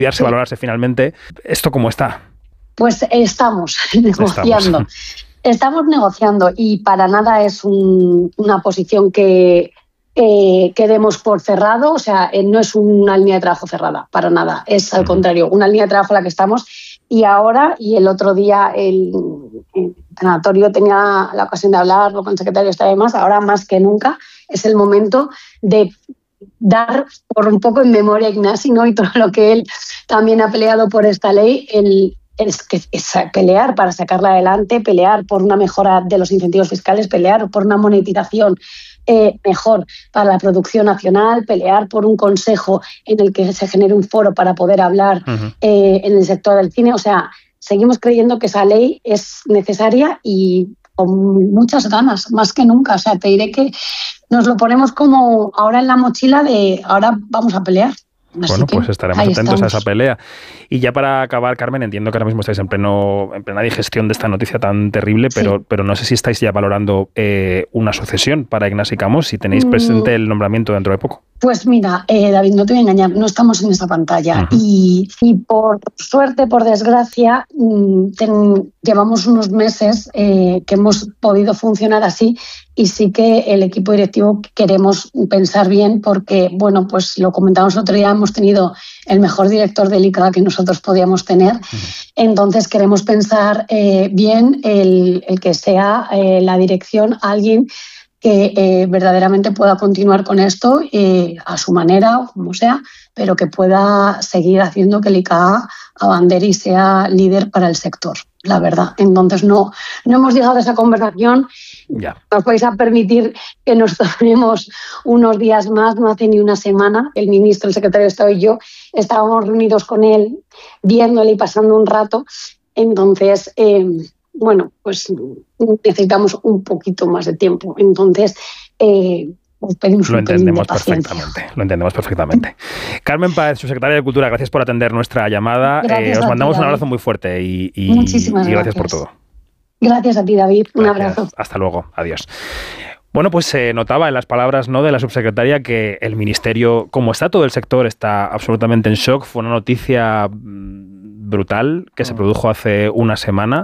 valorarse finalmente. ¿Esto cómo está? Pues estamos negociando. Estamos negociando y para nada es una posición que demos por cerrado, o sea, no es una línea de trabajo cerrada, para nada. Es al contrario, una línea de trabajo en la que estamos. Y ahora, y el otro día, el tanatorio tenía la ocasión de hablarlo con el secretario de Estado y demás, ahora más que nunca es el momento de dar por un poco en memoria a Ignasi, ¿no? Y todo lo que él también ha peleado por esta ley, es pelear para sacarla adelante, pelear por una mejora de los incentivos fiscales, pelear por una monetización mejor para la producción nacional, pelear por un consejo en el que se genere un foro para poder hablar en el sector del cine. O sea, seguimos creyendo que esa ley es necesaria y con muchas ganas, más que nunca. O sea, te diré que nos lo ponemos como ahora en la mochila de ahora vamos a pelear. Bueno, pues estaremos atentos a esa pelea. Y ya para acabar, Carmen, entiendo que ahora mismo estáis en plena digestión de esta noticia tan terrible, pero no sé si estáis ya valorando una sucesión para Ignasi Camós, si tenéis presente el nombramiento dentro de poco. Pues mira, David, no te voy a engañar, no estamos en esa pantalla. Y por suerte, por desgracia, llevamos unos meses que hemos podido funcionar así y sí que el equipo directivo queremos pensar bien porque, bueno, pues lo comentamos el otro día, hemos tenido el mejor director del ICA que nosotros podíamos tener. Entonces queremos pensar bien el que sea la dirección alguien que verdaderamente pueda continuar con esto a su manera o como sea, pero que pueda seguir haciendo que el ICA abandere y sea líder para el sector, la verdad. Entonces no hemos llegado a esa conversación. Ya. Nos vais a permitir que nos tomemos unos días más, no hace ni una semana. El ministro, el secretario de Estado y yo estábamos reunidos con él, viéndole y pasando un rato. Entonces, bueno, pues necesitamos un poquito más de tiempo. Entonces, os pedimos lo un entendemos pelín de paciencia. Lo entendemos perfectamente. Carmen Páez, subsecretaria de Cultura, gracias por atender nuestra llamada. Os mandamos un abrazo muy fuerte y gracias por todo. Gracias a ti, David. Un abrazo. Hasta luego. Adiós. Bueno, pues se notaba en las palabras, ¿no?, de la subsecretaria que el Ministerio, como está todo el sector, está absolutamente en shock. Fue una noticia brutal que se produjo hace una semana.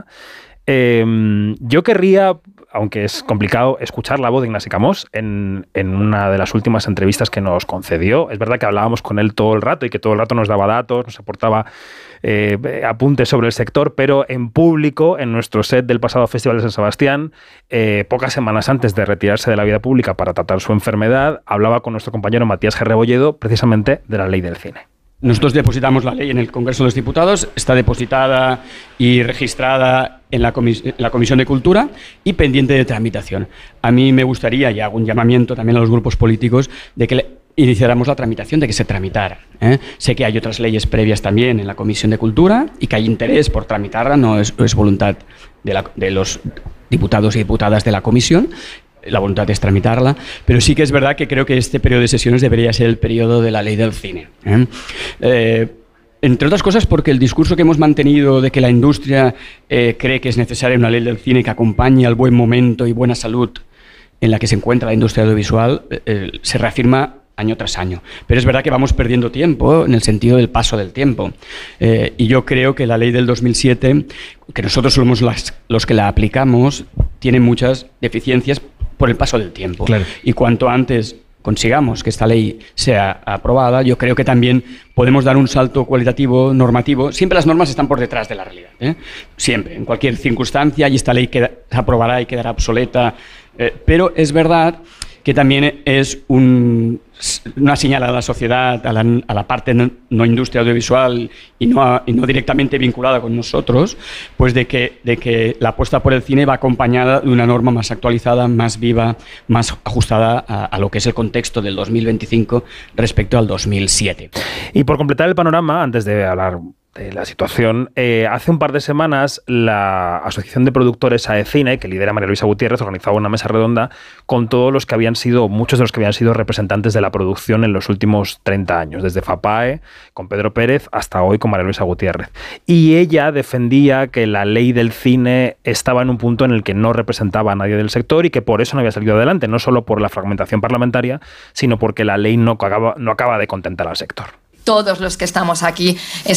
Yo querría, aunque es complicado, escuchar la voz de Ignasi Camós en una de las últimas entrevistas que nos concedió. Es verdad que hablábamos con él todo el rato y que todo el rato nos daba datos, nos aportaba apuntes sobre el sector, pero en público, en nuestro set del pasado Festival de San Sebastián, pocas semanas antes de retirarse de la vida pública para tratar su enfermedad, hablaba con nuestro compañero Matías G. Rebolledo precisamente de la ley del cine. Nosotros depositamos la ley en el Congreso de los Diputados, está depositada y registrada en la Comisión de Cultura y pendiente de tramitación. A mí me gustaría, y hago un llamamiento también a los grupos políticos, de que iniciáramos la tramitación, de que se tramitara. Sé que hay otras leyes previas también en la Comisión de Cultura y que hay interés por tramitarla, no es voluntad de los diputados y diputadas de la Comisión. La voluntad es tramitarla, pero sí que es verdad que creo que este periodo de sesiones debería ser el periodo de la ley del cine. Entre otras cosas porque el discurso que hemos mantenido de que la industria cree que es necesaria una ley del cine que acompañe al buen momento y buena salud en la que se encuentra la industria audiovisual se reafirma año tras año. Pero es verdad que vamos perdiendo tiempo en el sentido del paso del tiempo. Y yo creo que la ley del 2007, que nosotros somos los que la aplicamos, tiene muchas deficiencias por el paso del tiempo. Claro. Y cuanto antes consigamos que esta ley sea aprobada, yo creo que también podemos dar un salto cualitativo, normativo. Siempre las normas están por detrás de la realidad, siempre, en cualquier circunstancia, y esta ley se aprobará y quedará obsoleta. Pero es verdad que también es una señal a la sociedad, a la parte no industria audiovisual y no directamente vinculada con nosotros, pues de que la apuesta por el cine va acompañada de una norma más actualizada, más viva, más ajustada a lo que es el contexto del 2025 respecto al 2007. Y por completar el panorama, antes de hablar de la situación, hace un par de semanas la Asociación de Productores AECINE, que lidera María Luisa Gutiérrez, organizaba una mesa redonda con todos los que habían sido, muchos de los que habían sido representantes de la producción en los últimos 30 años, desde FAPAE, con Pedro Pérez, hasta hoy con María Luisa Gutiérrez. Y ella defendía que la ley del cine estaba en un punto en el que no representaba a nadie del sector y que por eso no había salido adelante, no solo por la fragmentación parlamentaria, sino porque la ley no acaba de contentar al sector. todos los que estamos aquí